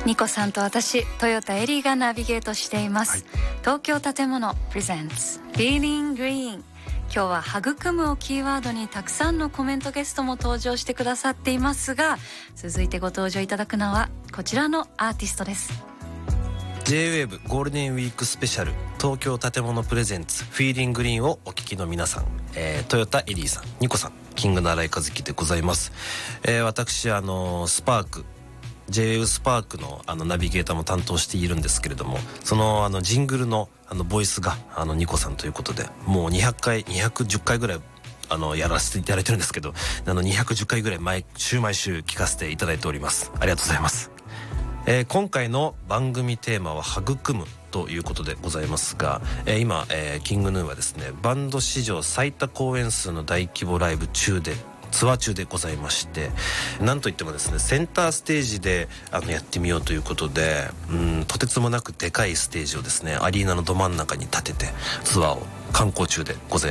ニコさんと私、トヨタエリーがナビゲートしています、東京建物プレゼンツ Feeling Green。 今日は育むをキーワードにたくさんのコメントゲストも登場してくださっていますが、続いてご登場いただくのはこちらのアーティストです。 J-WAVE ゴールデンウィークスペシャル東京建物プレゼンツ Feeling Green をお聞きの皆さん、トヨタエリーさん、ニコさん、キングの新井和樹でございます。私スパークJ-WAVE スパークのナビゲーターも担当しているんですけれども、そのジングルのボイスがニコさんということで、もう210回ぐらいやらせていただいてるんですけど、210回ぐらい毎週聞かせていただいております。ありがとうございます。今回の番組テーマは育むということでございますが、今、キングヌーはですね、バンド史上最多公演数の大規模ライブツアー中でございまして、なんといってもですね、センターステージでやってみようということで、とてつもなくでかいステージをですね、アリーナのど真ん中に立ててツアーを観光中でございます。